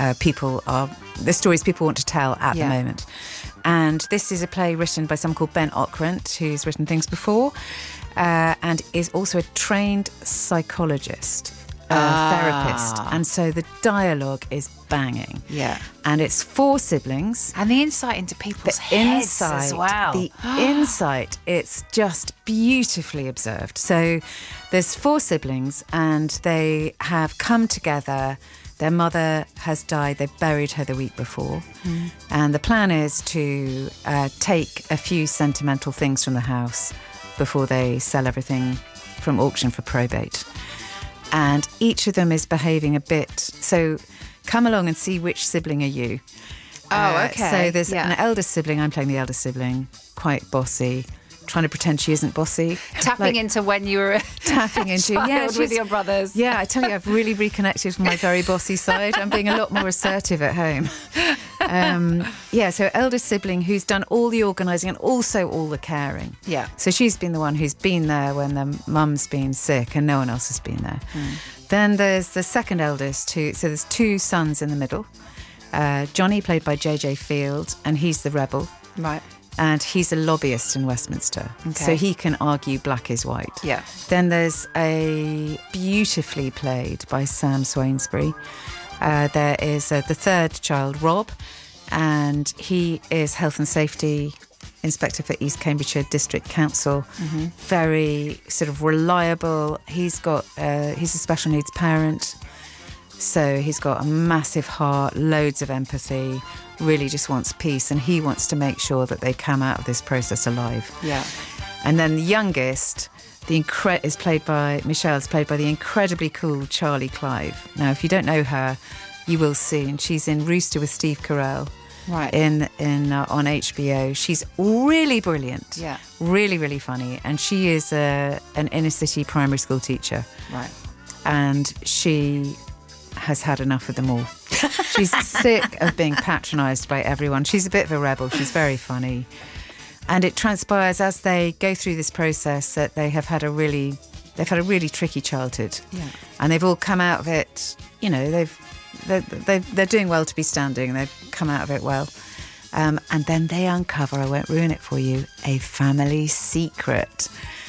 the stories people want to tell at the moment. And this is a play written by someone called Ben Ockrent, who's written things before, and is also a trained psychologist, therapist. And so the dialogue is banging. Yeah. And it's 4 siblings. And the insight into people's heads as well. The insight, it's just beautifully observed. So there's 4 siblings and they have come together. Their mother has died. They've buried her the week before. And the plan is to take a few sentimental things from the house before they sell everything from auction for probate. And each of them is behaving a bit. So come along and see which sibling are you. Oh, okay. So there's an eldest sibling. I'm playing the eldest sibling, quite bossy, trying to pretend she isn't bossy. Tapping into when you were tapping into child with your brothers. Yeah, I tell you, I've really reconnected with my very bossy side. I'm being a lot more assertive at home. So eldest sibling who's done all the organising and also all the caring. Yeah. So she's been the one who's been there when the mum's been sick and no one else has been there. Then there's the second eldest so there's 2 sons in the middle. Johnny, played by J.J. Field, and he's the rebel. Right. And he's a lobbyist in Westminster. Okay. So he can argue black is white. Yeah. Then there's a beautifully played by Sam Swainsbury. There is the third child, Rob, and he is Health and Safety Inspector for East Cambridgeshire District Council. Very sort of reliable. He's a special needs parent. So he's got a massive heart, loads of empathy, really just wants peace, and he wants to make sure that they come out of this process alive. Yeah. And then the youngest, is played by the incredibly cool Charlie Clive. Now, if you don't know her, you will soon. She's in Rooster with Steve Carell. Right. On HBO. She's really brilliant. Yeah. Really, really funny. And she is an inner city primary school teacher. Right. And she has had enough of them all. She's sick of being patronised by everyone. She's a bit of a rebel. She's very funny. And it transpires as they go through this process that they've had a really tricky childhood. Yeah. And they've all come out of it, they're doing well to be standing. They've come out of it well. And then they uncover, I won't ruin it for you, a family secret.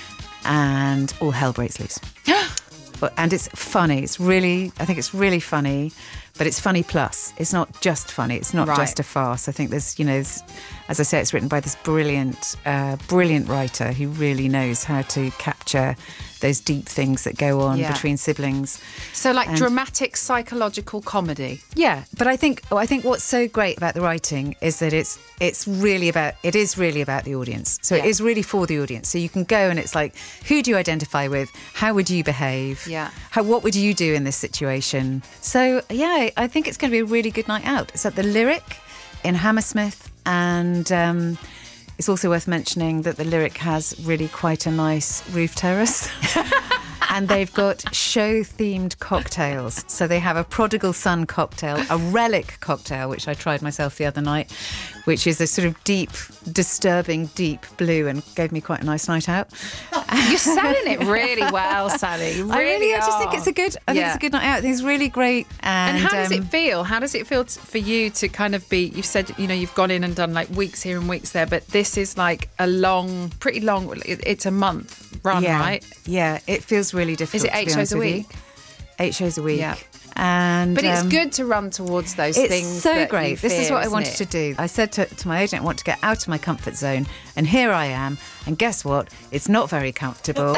And all hell breaks loose. And it's funny. I think it's really funny, but it's funny plus. It's not just funny. It's not just a farce. I think there's, as I say, it's written by this brilliant writer who really knows how to capture those deep things that go on between siblings. So dramatic psychological comedy. Yeah, but I think what's so great about the writing is that it is really about the audience. So it is really for the audience. So you can go and it's like, who do you identify with? How would you behave? Yeah. What would you do in this situation? So I think it's going to be a really good night out. It's at the Lyric in Hammersmith, and it's also worth mentioning that the Lyric has really quite a nice roof terrace. And they've got show-themed cocktails. So they have a Prodigal Son cocktail, a Relic cocktail, which I tried myself the other night, which is a sort of disturbing deep blue, and gave me quite a nice night out. You're selling it really well, Sally. I just think it's a good night out. It's really great. And how does it feel? How does it feel for you to kind of be, you've said, you've gone in and done like weeks here and weeks there, but this is like pretty long, it's a month run, right? Yeah, it feels really difficult. Is it 8 shows a week? 8 shows a week. Yeah. But it's good to run towards those things. It's so great. This is what I wanted to do. I said to my agent, I want to get out of my comfort zone, and here I am. And guess what? It's not very comfortable,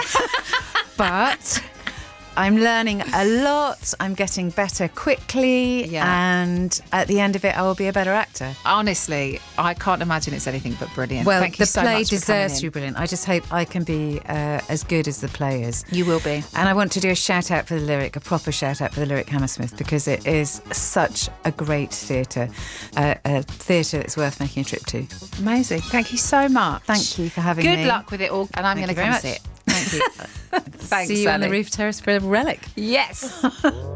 but I'm learning a lot. I'm getting better quickly, and at the end of it, I will be a better actor. Honestly, I can't imagine it's anything but brilliant. Well, Thank you so play much for deserves to be brilliant. I just hope I can be as good as the play is. You will be. And I want to do a shout out for the Lyric, a proper shout out for the Lyric Hammersmith, because it is such a great theatre, a theatre that's worth making a trip to. Amazing. Thank you so much. Thank you for having me. Good luck with it all, and I'm going to come sit. Thank you. Thanks, See you Sally. on the roof terrace for a Relic. Yes.